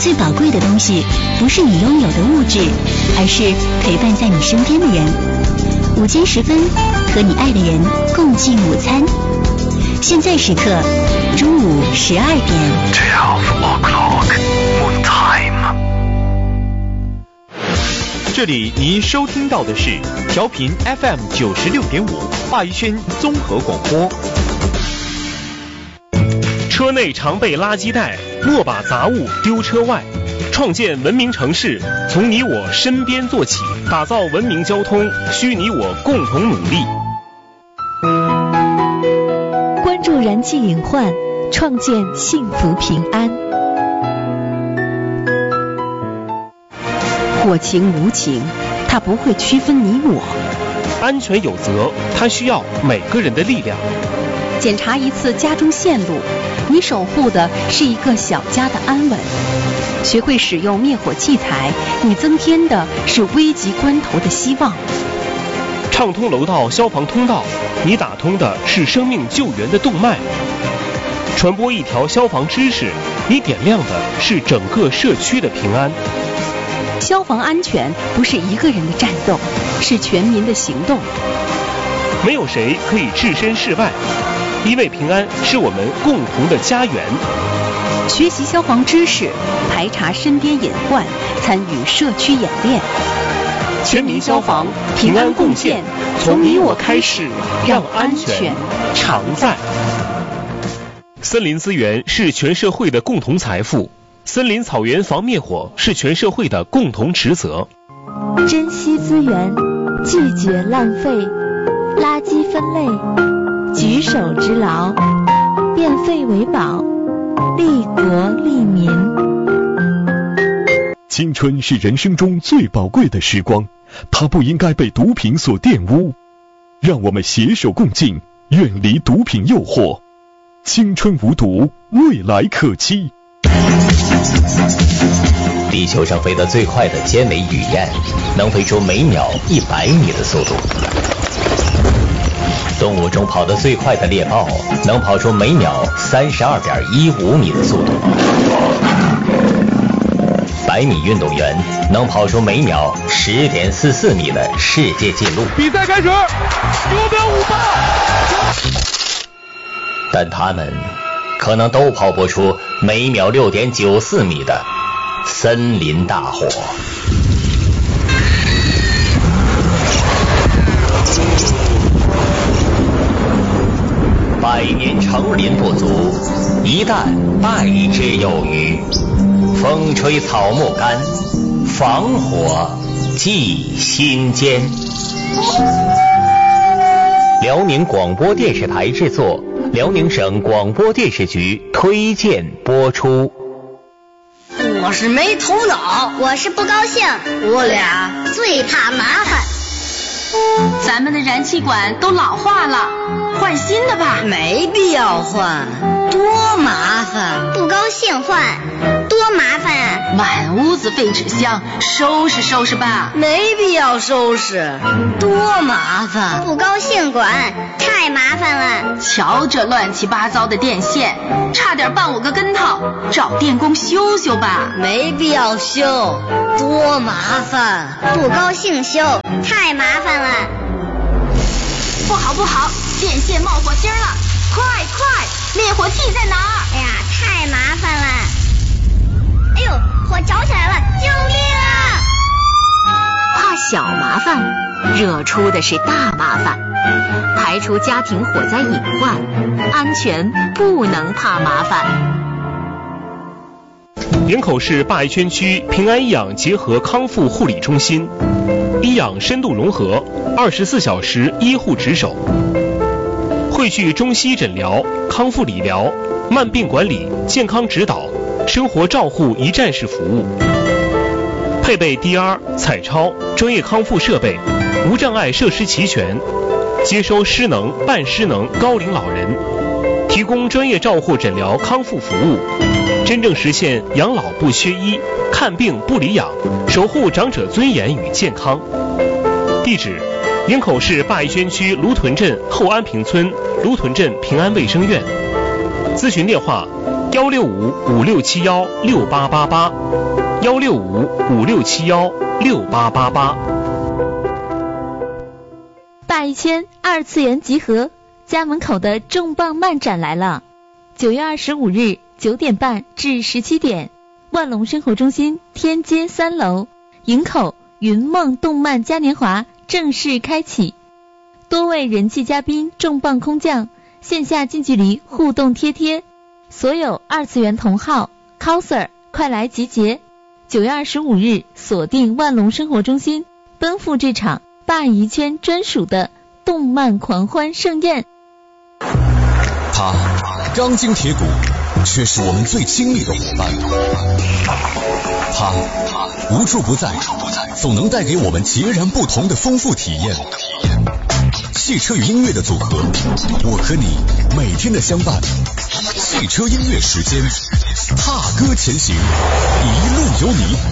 最宝贵的东西不是你拥有的物质，而是陪伴在你身边的人。午间时分，和你爱的人共进午餐。现在时刻，中午12点。 12 o'clock moon time。 这里您收听到的是调频 FM 96.5华宜轩综合广播。车内常备垃圾袋，莫把杂物丢车外。创建文明城市，从你我身边做起，打造文明交通，需你我共同努力。 关注人际隐患，创建幸福平安。 火情无情，它不会区分你我。 安全有责，它需要每个人的力量。 检查一次家中线路，你守护的是一个小家的安稳。学会使用灭火器材，你增添的是危急关头的希望。 畅通楼道消防通道，你打通的是生命救援的动脉。传播一条消防知识，你点亮的是整个社区的平安。 消防安全不是一个人的战斗，是全民的行动。 没有谁可以置身事外，因为平安是我们共同的家园。 学习消防知识，排查身边隐患，参与社区演练。 全民消防，平安贡献，从你我开始，让安全常在。森林资源是全社会的共同财富，森林草原防灭火是全社会的共同职责。 珍惜资源，拒绝浪费，垃圾分类，举手之劳，变废为宝，利国利民。 青春是人生中最宝贵的时光，它不应该被毒品所玷污。让我们携手共进，远离毒品诱惑。青春无毒，未来可期。 地球上飞得最快的尖尾雨燕，能飞出每秒100米的速度。动物中跑得最快的猎豹，能跑出每秒32.15米的速度。100米运动员能跑出每秒10.44米的世界纪录。 比赛开始，目标5发。 但他们可能都跑不出每秒6.94米的森林大火。100年成林不足，一旦败之有余。风吹草木干，防火记心间。辽宁广播电视台制作，辽宁省广播电视局推荐播出。 我是没头脑， 我是不高兴， 我俩最怕麻烦。 咱们的燃气管都老化了，换新的吧。 没必要换，多麻烦。 不高兴换，多麻烦啊。 满屋子废纸箱，收拾收拾吧。 没必要收拾，多麻烦。 不高兴管，太麻烦了。 瞧这乱七八糟的电线，差点绊我个跟头，找电工修修吧。 没必要修，多麻烦。 不高兴修，太麻烦了。 不好不好，电线冒火星了，快快，灭火器在哪儿？ 哎呀，太麻烦了。哎呦，火着起来了，救命啊！ 怕小麻烦，惹出的是大麻烦。排除家庭火灾隐患，安全不能怕麻烦。 营口市灞县区平安医养结合康复护理中心，医养深度融合，24小时医护值守，汇聚中西诊疗、康复理疗、慢病管理、健康指导、生活照护一站式服务，配备 DR、彩超、专业康复设备，无障碍设施齐全，接收失能、半失能高龄老人，提供专业照护诊疗康复服务，真正实现养老不缺医，看病不离养，守护长者尊严与健康。地址：营口市灞县区芦屯镇后安平村芦屯镇平安卫生院。咨询电话 16556716888，16556716888。 大一圈二次元集合，家门口的重磅漫展来了！9月25日9点半至17点，万隆生活中心天街3楼，营口云梦动漫嘉年华正式开启，多位人气嘉宾重磅空降，线下近距离互动贴贴，所有二次元同好 coser 快来集结！9月25日锁定万隆生活中心，奔赴这场大宜圈专属的动漫狂欢盛宴。 他钢筋铁骨，却是我们最亲密的伙伴。他无处不在，总能带给我们截然不同的丰富体验。汽车与音乐的组合，我和你每天的相伴。汽车音乐时间，踏歌前行，一路有你。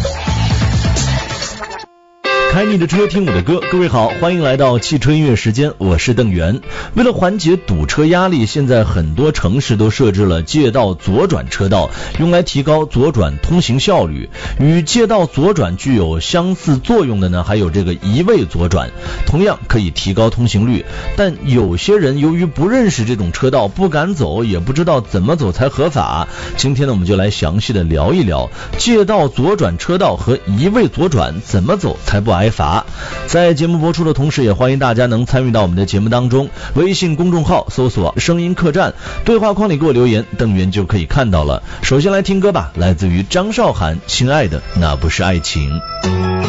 开你的车，听我的歌。各位好，欢迎来到汽车音乐时间，我是邓源。为了缓解堵车压力，现在很多城市都设置了借道左转车道，用来提高左转通行效率。与借道左转具有相似作用的呢，还有这个移位左转，同样可以提高通行率。但有些人由于不认识这种车道，不敢走，也不知道怎么走才合法。今天呢，我们就来详细的聊一聊借道左转车道和移位左转怎么走才不挨罚。在节目播出的同时，也欢迎大家能参与到我们的节目当中，微信公众号搜索声音客栈，对话框里给我留言，邓源就可以看到了。首先来听歌吧，来自于张韶涵，亲爱的那不是爱情。